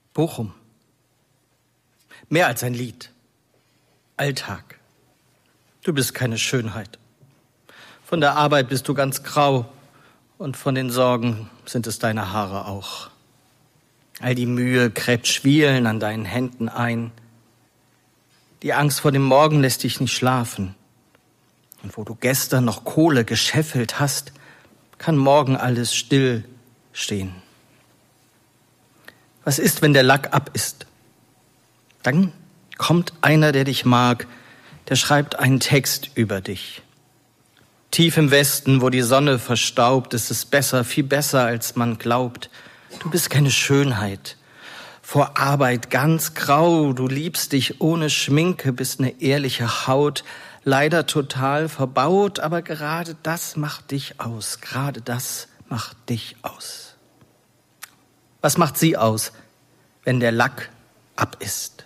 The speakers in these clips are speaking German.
Bochum. Mehr als ein Lied. Alltag. Du bist keine Schönheit. Von der Arbeit bist du ganz grau und von den Sorgen sind es deine Haare auch. All die Mühe gräbt Schwielen an deinen Händen ein. Die Angst vor dem Morgen lässt dich nicht schlafen. Und wo du gestern noch Kohle gescheffelt hast, kann morgen alles still stehen. Was ist, wenn der Lack ab ist? Dann kommt einer, der dich mag, der schreibt einen Text über dich. Tief im Westen, wo die Sonne verstaubt, ist es besser, viel besser, als man glaubt. Du bist keine Schönheit. Vor Arbeit ganz grau, du liebst dich ohne Schminke, bist eine ehrliche Haut, leider total verbaut, aber gerade das macht dich aus, gerade das macht dich aus. Was macht sie aus, wenn der Lack ab ist?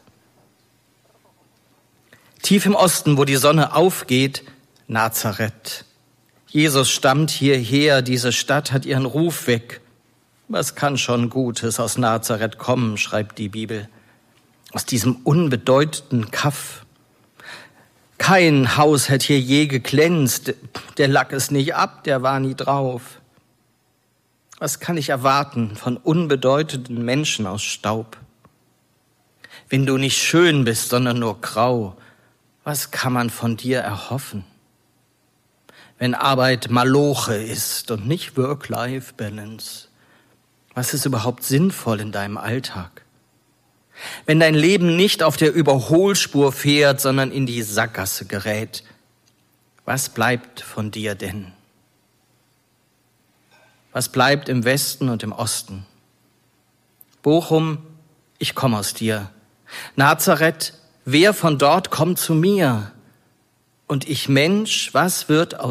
Tief im Osten, wo die Sonne aufgeht, Nazareth. Jesus stammt hierher, diese Stadt hat ihren Ruf weg. Was kann schon Gutes aus Nazareth kommen, schreibt die Bibel. Aus diesem unbedeutenden Kaff. Kein Haus hat hier je geglänzt, der Lack ist nicht ab, der war nie drauf. Was kann ich erwarten von unbedeutenden Menschen aus Staub? Wenn du nicht schön bist, sondern nur grau, was kann man von dir erhoffen? Wenn Arbeit Maloche ist und nicht Work-Life-Balance, was ist überhaupt sinnvoll in deinem Alltag? Wenn dein Leben nicht auf der Überholspur fährt, sondern in die Sackgasse gerät, was bleibt von dir denn? Was bleibt im Westen und im Osten? Bochum, ich komme aus dir. Nazareth, wer von dort kommt zu mir? Und ich Mensch, was wird aus